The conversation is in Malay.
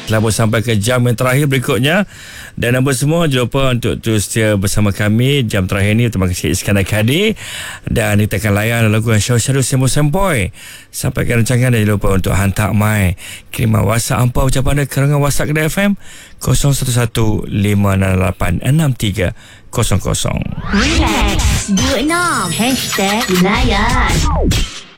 telah pun sampai ke jam yang terakhir berikutnya. Dan apa semua, jangan lupa untuk terus setia bersama kami jam terakhir ni. Terima kasih Iskandar Kadir. Dan kita akan layan lagu yang Syarul Sempoi. Sampaikan rancangan dan jangan lupa untuk hantar mai kiriman WhatsApp hampa ucapan anda ke WhatsApp Kedah FM 0115686300. Relax, 26 #layan.